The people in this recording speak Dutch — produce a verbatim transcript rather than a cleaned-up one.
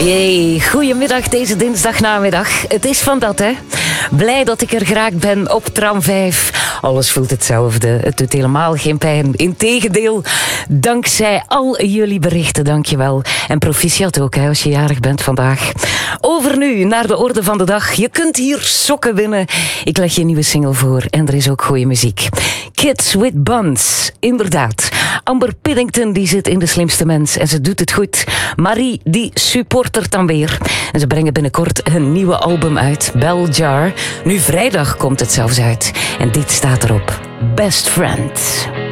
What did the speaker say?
Jee, goedemiddag deze dinsdagnamiddag. Het is van dat, hè. Blij dat ik er geraakt ben op tram vijf. Alles voelt hetzelfde. Het doet helemaal geen pijn. Integendeel, dankzij al jullie berichten, dankjewel. En proficiat ook, hè, als je jarig bent vandaag. Over nu naar de orde van de dag. Je kunt hier sokken winnen. Ik leg je een nieuwe single voor en er is ook goede muziek. Kids with Buns, inderdaad. Amber Piddington die zit in De Slimste Mens en ze doet het goed. Marie die supportert dan weer. En ze brengen binnenkort een nieuwe album uit, Bell Jar. Nu vrijdag komt het zelfs uit. En dit staat erop, Best Friend.